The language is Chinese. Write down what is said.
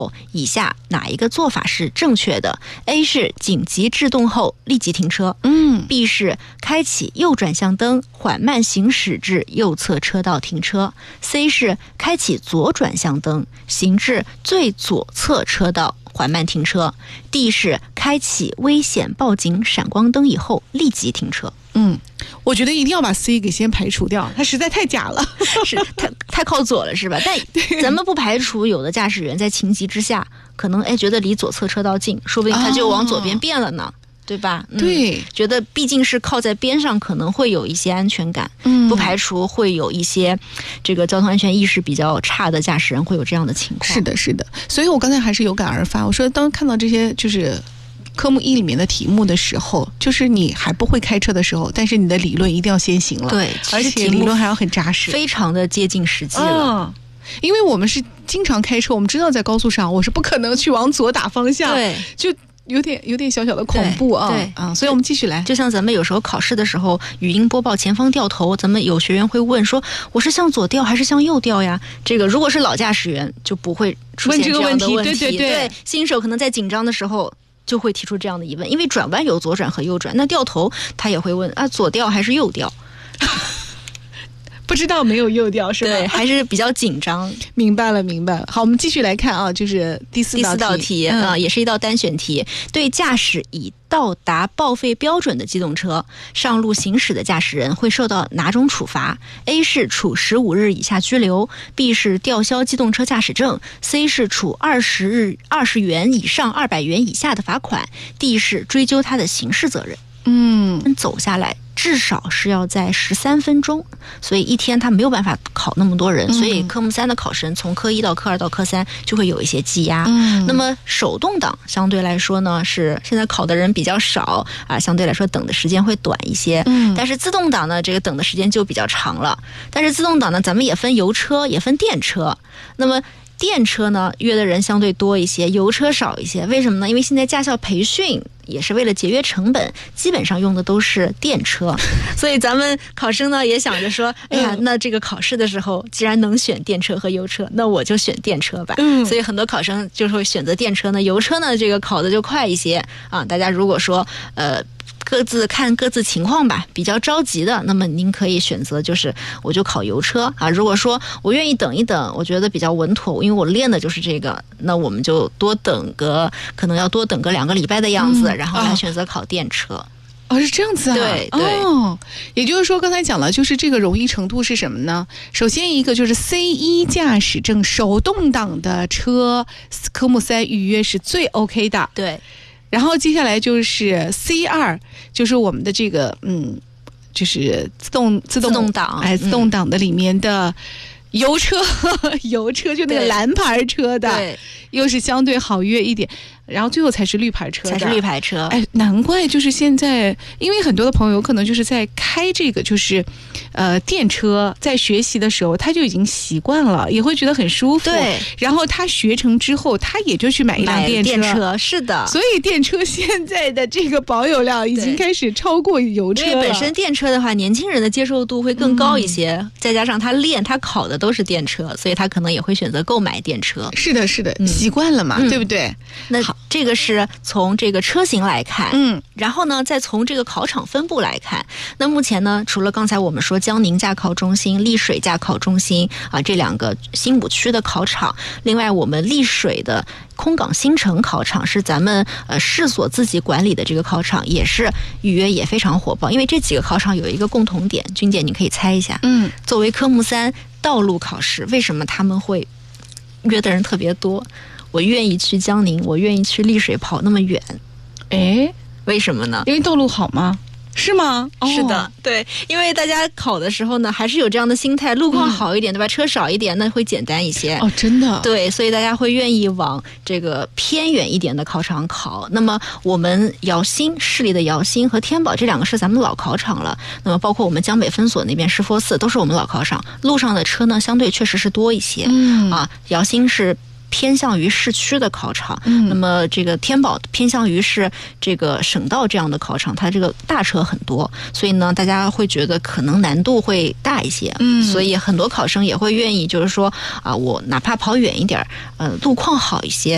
以下哪一个做法是正确的 ？A 是紧急制动后立即停车，B 是开启右转向灯，缓慢行驶至右侧车道停车，C 是开启左转向灯，行至最左侧车道缓慢停车，D 是开启危险报警闪光灯以后立即停车。 我觉得一定要把 C 给先排除掉，它实在太假了， 是太靠左了，是吧？但咱们不排除有的驾驶员在情急之下，可能觉得离左侧车道近，说不定他就往左边变了呢。对吧？ 对， 觉得毕竟是靠在边上，可能会有一些安全感。不排除会有一些这个交通安全意识比较差的驾驶人会有这样的情况。 是的，是的。所以我刚才还是有感而发，我说当看到这些就是科目1里面的题目的时候，就是你还不会开车的时候，但是你的理论一定要先行了。 对， 而且理论还要很扎实， 非常的接近实际了。 因为我们是经常开车，我们知道在高速上我是不可能去往左打方向， 对， 就有点小小的恐怖啊。 对所以我们继续来。 就像咱们有时候考试的时候，语音播报前方掉头，咱们有学员会问说，我是向左调还是向右调呀？这个如果是老驾驶员就不会出现这样的问题。对，新手可能在紧张的时候就会提出这样的疑问，因为转弯有左转和右转，那掉头他也会问左调还是右调？ 不知道没有右调是吧？ 对，还是比较紧张。 明白了。好，我们继续来看啊，就是第四道题也是一道单选题。对驾驶已到达报废标准的机动车上路行驶的驾驶人会受到哪种处罚 ？A 是处15日以下拘留 ，B 是吊销机动车驾驶证 ，C 是处20元以上200元以下的罚款 ，D 是追究他的刑事责任。走下来至少是要在13分钟，所以一天他没有办法考那么多人，所以科目3的考生从科1到科2到科3就会有一些积压。那么手动挡相对来说呢，是现在考的人比较少啊，相对来说等的时间会短一些。但是自动挡呢，这个等的时间就比较长了。但是自动挡呢，咱们也分油车，也分电车。那么电车呢，约的人相对多一些，油车少一些。为什么呢？因为现在驾校培训也是为了节约成本，基本上用的都是电车，所以咱们考生呢也想着说，哎呀，那这个考试的时候既然能选电车和油车，那我就选电车吧。所以很多考生就会选择电车呢，油车呢这个考的就快一些啊。大家如果说各自看各自情况吧，比较着急的，那么您可以选择就是我就考油车啊。如果说我愿意等一等，我觉得比较稳妥，因为我练的就是这个，那我们就可能要多等个2个礼拜的样子，然后来选择考电车。 是这样子啊。 对。 也就是说刚才讲了，就是这个容易程度是什么呢？首先一个就是 C1 驾驶证手动挡的车科目3预约是最 OK 的。 对。 然后接下来就是 C2， 就是我们的这个就是自动挡自动挡的里面的油车就那个蓝牌车的， 对， 又是相对好约一点。然后最后才是绿牌车的， 才是绿牌车。 难怪就是现在，因为很多的朋友可能就是在开这个就是电车，在学习的时候他就已经习惯了，也会觉得很舒服。 对， 然后他学成之后，他也就去买一辆电车。 是的， 所以电车现在的这个保有量已经开始超过油车了。 因为本身电车的话，年轻人的接受度会更高一些，再加上他考的都是电车，所以他可能也会选择购买电车。 是的，习惯了嘛，对不对？ 那好。这个是从这个车型来看，然后呢，再从这个考场分布来看。那目前呢，除了刚才我们说江宁驾考中心、丽水驾考中心啊这2个新浦区的考场，另外我们丽水的空港新城考场是咱们市所自己管理的这个考场，也是预约也非常火爆。因为这几个考场有一个共同点，君姐你可以猜一下，作为科目3道路考试，为什么他们会约的人特别多？我愿意去江宁，我愿意去丽水跑那么远，为什么呢？ 因为道路好吗？是吗？ 是的，对，因为大家考的时候呢，还是有这样的心态，路况好一点，对吧？车少一点，那会简单一些。 真的。对， 所以大家会愿意往这个偏远一点的考场考。那么我们市里的瑶新和天宝这2个是咱们老考场了。那么包括我们江北分所那边师佛寺都是我们老考场，路上的车呢相对确实是多一些。瑶新是偏向于市区的考场，那么这个天宝偏向于是这个省道这样的考场，它这个大车很多，所以呢大家会觉得可能难度会大一些，所以很多考生也会愿意就是说我哪怕跑远一点，路况好一些，